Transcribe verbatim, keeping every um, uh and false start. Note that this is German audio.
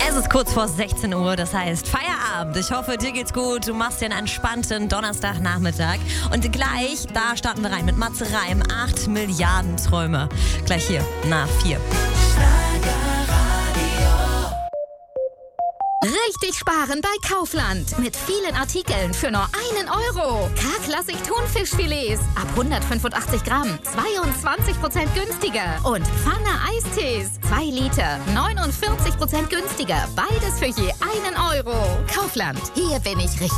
Es ist kurz vor sechzehn Uhr, das heißt Feierabend. Ich hoffe, dir geht's gut. Du machst dir einen entspannten Donnerstagnachmittag. Und gleich, da starten wir rein mit Matze Reim. acht Milliarden Träume. Gleich hier, nach vier. Richtig sparen bei Kaufland. Mit vielen Artikeln für nur einen Euro. K-Klassik Thunfischfilets ab hundertfünfundachtzig Gramm. zweiundzwanzig Prozent günstiger. Und Pfanne Eistees. zwei Liter. neunundvierzig Prozent günstiger. Beides für je einen Euro. Kaufland. Hier bin ich richtig.